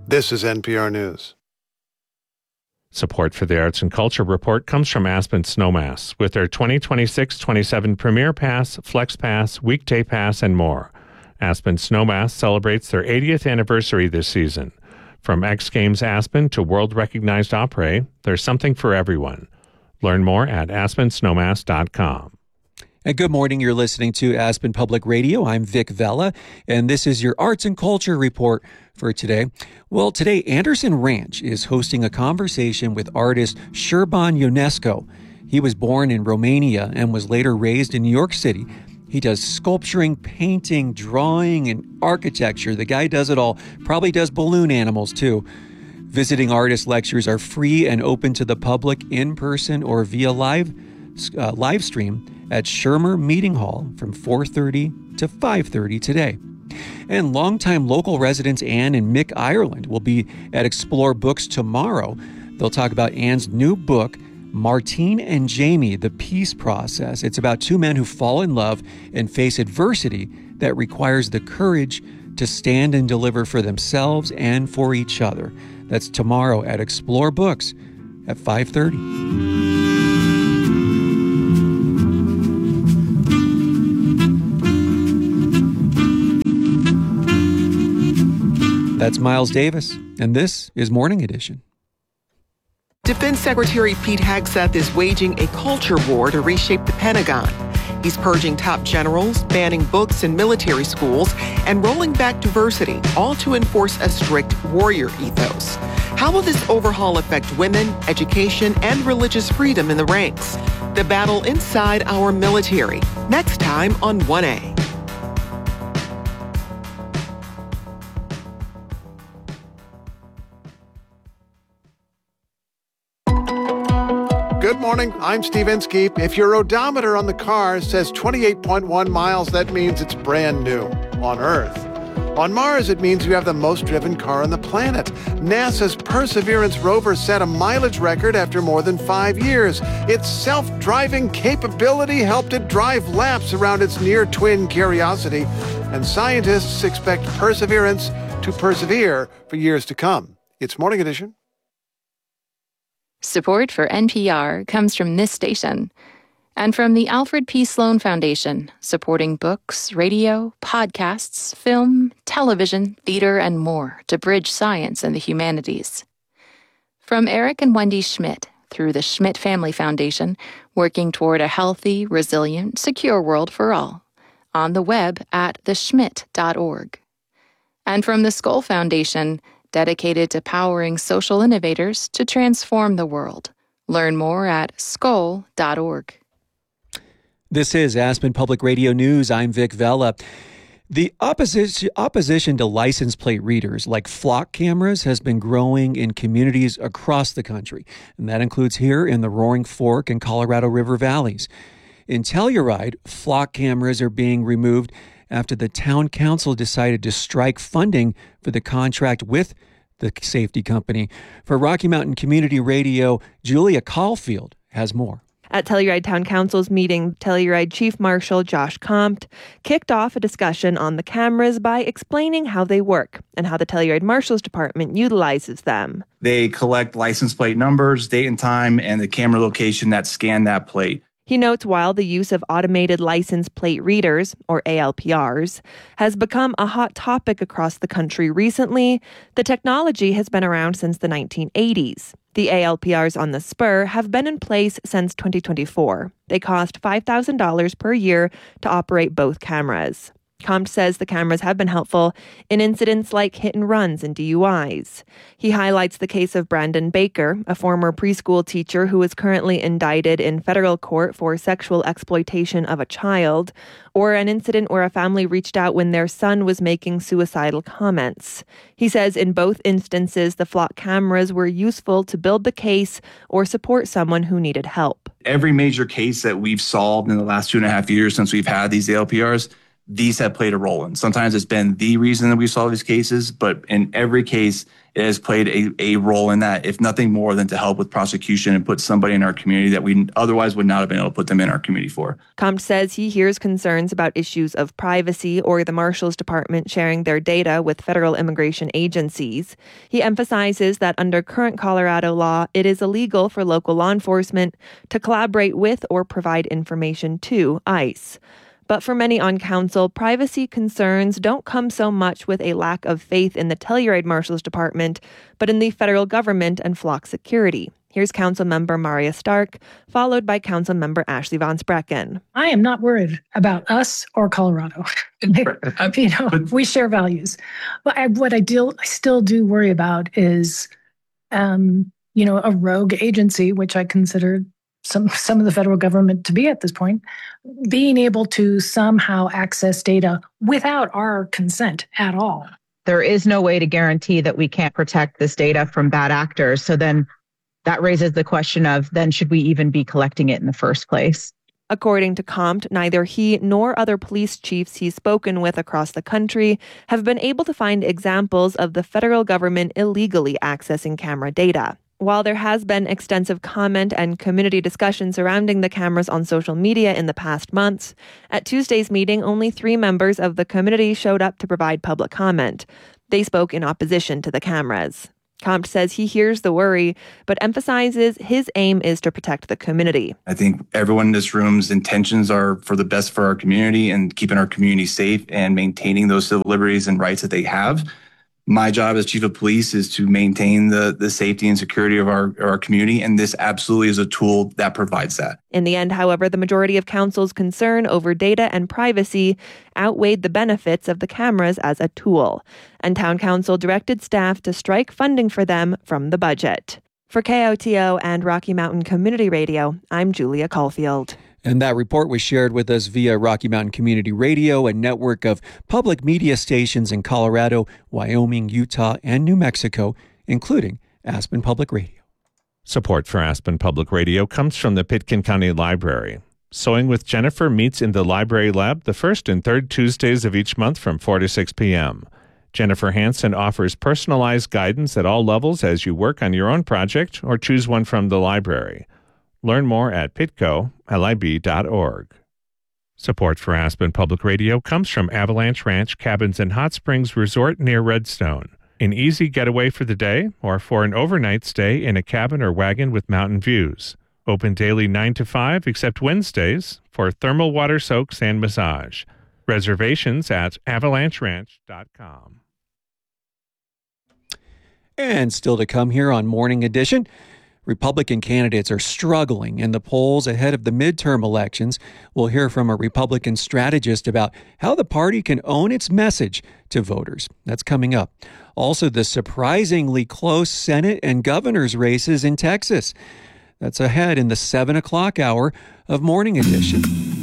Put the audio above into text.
This is NPR News. Support for the Arts and Culture Report comes from Aspen Snowmass with their 2026-27 Premier Pass, Flex Pass, Weekday Pass, and more. Aspen Snowmass celebrates their 80th anniversary this season. From X Games Aspen to world-recognized opera, there's something for everyone. Learn more at aspensnowmass.com. And good morning. You're listening to Aspen Public Radio. I'm Vic Vella, and this is your Arts and Culture Report for today. Well, today, Anderson Ranch is hosting a conversation with artist Șerban Ionescu. He was born in Romania and was later raised in New York City. He does sculpturing, painting, drawing, and architecture. The guy does it all. Probably does balloon animals, too. Visiting artist lectures are free and open to the public in person or via live stream at Shermer Meeting Hall from 4:30 to 5:30 today. And longtime local residents Anne and Mick Ireland will be at Explore Books tomorrow. They'll talk about Anne's new book, Martine and Jamie, The Peace Process. It's about two men who fall in love and face adversity that requires the courage to stand and deliver for themselves and for each other. That's tomorrow at Explore Books at 5:30. That's Miles Davis, and this is Morning Edition. Defense Secretary Pete Hegseth is waging a culture war to reshape the Pentagon. He's purging top generals, banning books in military schools, and rolling back diversity, all to enforce a strict warrior ethos. How will this overhaul affect women, education, and religious freedom in the ranks? The battle inside our military, next time on 1A. Good morning, I'm Steve Inskeep. If your odometer on the car says 28.1 miles, that means it's brand new on Earth. On Mars, it means you have the most driven car on the planet. NASA's Perseverance rover set a mileage record after more than 5 years. Its self-driving capability helped it drive laps around its near-twin Curiosity. And scientists expect Perseverance to persevere for years to come. It's Morning Edition. Support for NPR comes from this station and from the Alfred P. Sloan Foundation, supporting books, radio, podcasts, film, television, theater, and more to bridge science and the humanities. From Eric and Wendy Schmidt through the Schmidt Family Foundation, working toward a healthy, resilient, secure world for all. On the web at theschmidt.org. And from the Skoll Foundation, dedicated to powering social innovators to transform the world. Learn more at skoll.org. This is Aspen Public Radio News. I'm Vic Vella. The opposition to license plate readers like flock cameras has been growing in communities across the country, and that includes here in the Roaring Fork and Colorado River valleys. In Telluride, flock cameras are being removed after the town council decided to strike funding for the contract with the safety company. For Rocky Mountain Community Radio, Julia Caulfield has more. At Telluride Town Council's meeting, Telluride Chief Marshal Josh Compt kicked off a discussion on the cameras by explaining how they work and how the Telluride Marshal's Department utilizes them. They collect license plate numbers, date and time, and the camera location that scan that plate. He notes while the use of automated license plate readers, or ALPRs, has become a hot topic across the country recently, the technology has been around since the 1980s. The ALPRs on the spur have been in place since 2024. They cost $5,000 per year to operate both cameras. Compt says the cameras have been helpful in incidents like hit and runs and DUIs. He highlights the case of Brandon Baker, a former preschool teacher who is currently indicted in federal court for sexual exploitation of a child, or an incident where a family reached out when their son was making suicidal comments. He says in both instances, the flock cameras were useful to build the case or support someone who needed help. Every major case that we've solved in the last 2.5 years since we've had these ALPRs, these have played a role in. Sometimes it's been the reason that we saw these cases, but in every case, it has played a role in that, if nothing more than to help with prosecution and put somebody in our community that we otherwise would not have been able to put them in our community for. Compt says he hears concerns about issues of privacy or the Marshal's Department sharing their data with federal immigration agencies. He emphasizes that under current Colorado law, it is illegal for local law enforcement to collaborate with or provide information to ICE. But for many on council, privacy concerns don't come so much with a lack of faith in the Telluride Marshal's Department, but in the federal government and flock security. Here's Councilmember Maria Stark, followed by Councilmember Ashley Von Sprecken. I am not worried about us or Colorado. We share values. But what I still do worry about is, a rogue agency, which I consider some of the federal government to be at this point, being able to somehow access data without our consent at all. There is no way to guarantee that we can't protect this data from bad actors. So then that raises the question of, then should we even be collecting it in the first place? According to Compt, neither he nor other police chiefs he's spoken with across the country have been able to find examples of the federal government illegally accessing camera data. While there has been extensive comment and community discussion surrounding the cameras on social media in the past months, at Tuesday's meeting, only 3 members of the community showed up to provide public comment. They spoke in opposition to the cameras. Compt says he hears the worry, but emphasizes his aim is to protect the community. I think everyone in this room's intentions are for the best for our community and keeping our community safe and maintaining those civil liberties and rights that they have. My job as chief of police is to maintain the safety and security of our community, and this absolutely is a tool that provides that. In the end, however, the majority of council's concern over data and privacy outweighed the benefits of the cameras as a tool, and town council directed staff to strike funding for them from the budget. For KOTO and Rocky Mountain Community Radio, I'm Julia Caulfield. And that report was shared with us via Rocky Mountain Community Radio, a network of public media stations in Colorado, Wyoming, Utah, and New Mexico, including Aspen Public Radio. Support for Aspen Public Radio comes from the Pitkin County Library. Sewing with Jennifer meets in the Library Lab the first and third Tuesdays of each month from 4 to 6 p.m. Jennifer Hansen offers personalized guidance at all levels as you work on your own project or choose one from the library. Learn more at pitcolib.org. Support for Aspen Public Radio comes from Avalanche Ranch Cabins and Hot Springs Resort near Redstone. An easy getaway for the day or for an overnight stay in a cabin or wagon with mountain views. Open daily 9 to 5 except Wednesdays for thermal water soaks and massage. Reservations at avalancheranch.com. And still to come here on Morning Edition, Republican candidates are struggling in the polls ahead of the midterm elections. We'll hear from a Republican strategist about how the party can own its message to voters. That's coming up. Also, the surprisingly close Senate and governor's races in Texas. That's ahead in the 7 o'clock hour of Morning Edition.